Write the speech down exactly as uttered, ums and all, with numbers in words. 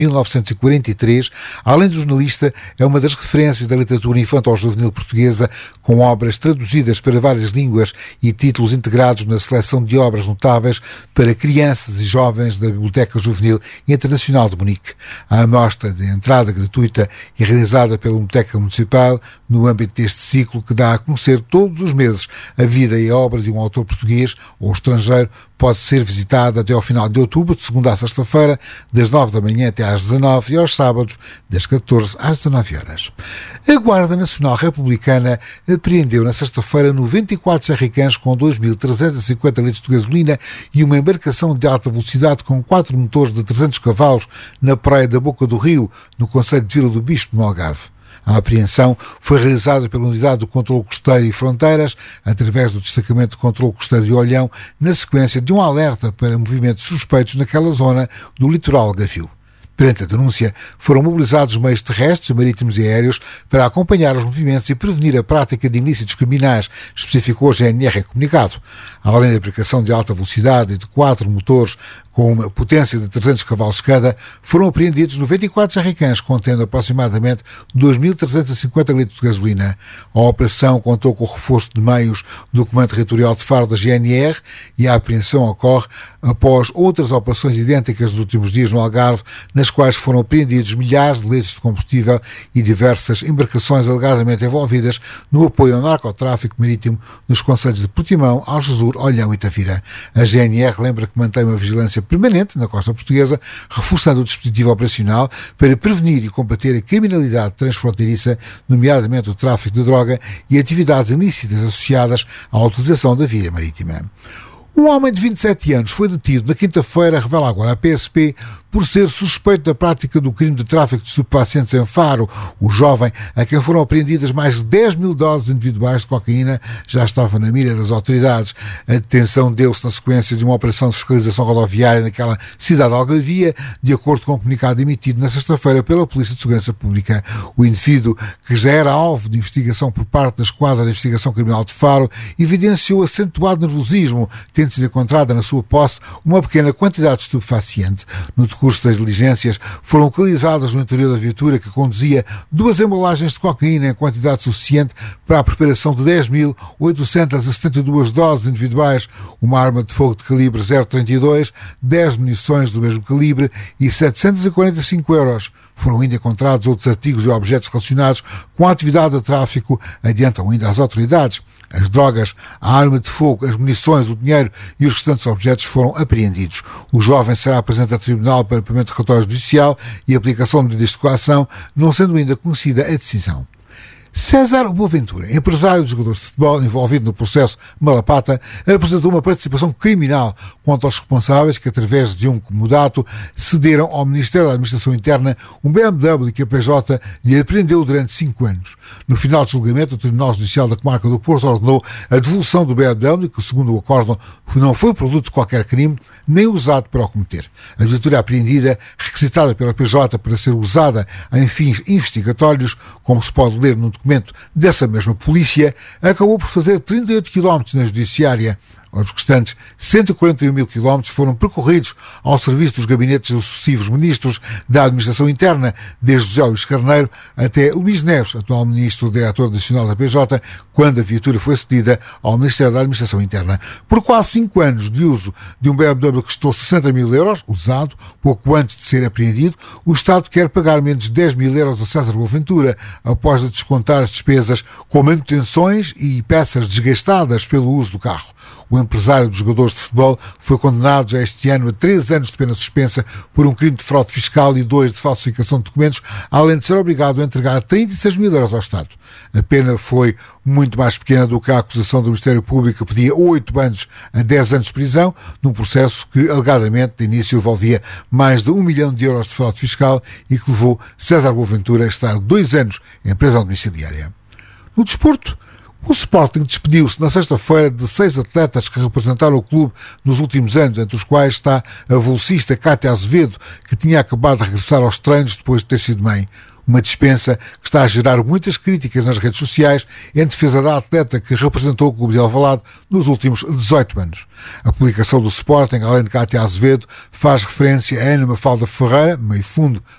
mil novecentos e quarenta e três, além de jornalista, é uma das referências da literatura infanto-juvenil portuguesa, com obras traduzidas para várias línguas e títulos integrados na seleção de obras notáveis para crianças e jovens da Biblioteca Juvenil Internacional de Munique. A amostra de entrada gratuita e realizada pela Biblioteca Municipal, no âmbito deste ciclo que dá a conhecer todos os meses a vida e a obra de um autor português ou estrangeiro, pode ser visitada até ao final de outubro, de segunda a sexta-feira, das nove da manhã até às dezanove e aos sábados, das catorze às dezanove horas. A Guarda Nacional Republicana apreendeu na sexta-feira noventa e quatro jerrycans com dois mil trezentos e cinquenta litros de gasolina e uma embarcação de alta velocidade com quatro motores de trezentos cavalos na praia da Boca do Rio, no concelho de Vila do Bispo, no Algarve. A apreensão foi realizada pela Unidade do Controlo Costeiro e Fronteiras, através do Destacamento de Controlo Costeiro de Olhão, na sequência de um alerta para movimentos suspeitos naquela zona do litoral algarvio. Perante a denúncia, foram mobilizados meios terrestres, marítimos e aéreos para acompanhar os movimentos e prevenir a prática de ilícitos criminais, especificou a G N R em comunicado. Além da aplicação de alta velocidade e de quatro motores com uma potência de trezentos cavalos cada, foram apreendidos noventa e quatro jerrycans contendo aproximadamente dois mil trezentos e cinquenta litros de gasolina. A operação contou com o reforço de meios do Comando Territorial de Faro da G N R e a apreensão ocorre após outras operações idênticas nos últimos dias no Algarve, nas quais foram apreendidos milhares de litros de combustível e diversas embarcações alegadamente envolvidas no apoio ao narcotráfico marítimo nos concelhos de Portimão, Algesur, Olhão e Tavira. A G N R lembra que mantém uma vigilância permanente na costa portuguesa, reforçando o dispositivo operacional para prevenir e combater a criminalidade transfronteiriça, nomeadamente o tráfico de droga e atividades ilícitas associadas à utilização da via marítima. Um homem de vinte e sete anos foi detido na quinta-feira, revela agora a P S P, por ser suspeito da prática do crime de tráfico de estupefacientes em Faro. O jovem, a quem foram apreendidas mais de dez mil doses individuais de cocaína, já estava na mira das autoridades. A detenção deu-se na sequência de uma operação de fiscalização rodoviária naquela cidade algarvia, de acordo com um comunicado emitido na sexta-feira pela Polícia de Segurança Pública. O indivíduo, que já era alvo de investigação por parte da Esquadra de Investigação Criminal de Faro, evidenciou acentuado nervosismo, tendo sido encontrada na sua posse uma pequena quantidade de estupefaciente. No decurso das diligências, foram localizadas no interior da viatura que conduzia duas embalagens de cocaína em quantidade suficiente para a preparação de dez mil oitocentas e setenta e duas doses individuais, uma arma de fogo de calibre zero trinta e dois, dez munições do mesmo calibre e setecentos e quarenta e cinco euros. Foram ainda encontrados outros artigos e objetos relacionados com a atividade de tráfico, adiantam ainda as autoridades. As drogas, a arma de fogo, as munições, o dinheiro e os restantes objetos foram apreendidos. O jovem será apresentado ao Tribunal para pagamento de relatório judicial e aplicação de medidas de coação, não sendo ainda conhecida a decisão. César Boaventura, empresário dos jogadores de futebol envolvido no processo Malapata, apresentou uma participação criminal contra os responsáveis que, através de um comodato, cederam ao Ministério da Administração Interna um B M W que a P J lhe apreendeu durante cinco anos. No final do julgamento, o Tribunal Judicial da Comarca do Porto ordenou a devolução do B M W, que, segundo o acórdão, não foi produto de qualquer crime, nem usado para o cometer. A viatura apreendida, requisitada pela P J para ser usada em fins investigatórios, como se pode ler no documento dessa mesma polícia, acabou por fazer trinta e oito quilómetros na judiciária. Os restantes cento e quarenta e um mil quilómetros foram percorridos ao serviço dos gabinetes dos sucessivos ministros da Administração Interna, desde José Luís Carneiro até Luís Neves, atual ministro diretor nacional da P J, quando a viatura foi cedida ao Ministério da Administração Interna. Por quase cinco anos de uso de um B M W que custou sessenta mil euros, usado pouco antes de ser apreendido, o Estado quer pagar menos de dez mil euros a César Boaventura, após descontar as despesas com manutenções e peças desgastadas pelo uso do carro. O empresário dos jogadores de futebol foi condenado já este ano a três anos de pena suspensa por um crime de fraude fiscal e dois de falsificação de documentos, além de ser obrigado a entregar trinta e seis mil euros ao Estado. A pena foi muito mais pequena do que a acusação do Ministério Público, que pedia oito anos a dez anos de prisão, num processo que, alegadamente, de início envolvia mais de um milhão de euros de fraude fiscal e que levou César Boaventura a estar dois anos em prisão domiciliária. No desporto, O Sporting despediu-se na sexta-feira de seis atletas que representaram o clube nos últimos anos, entre os quais está a velocista Cátia Azevedo, que tinha acabado de regressar aos treinos depois de ter sido mãe. Uma dispensa que está a gerar muitas críticas nas redes sociais em defesa da atleta que representou o clube de Alvalade nos últimos dezoito anos. A publicação do Sporting, além de Cátia Azevedo, faz referência a Ana Mafalda Ferreira, meio fundo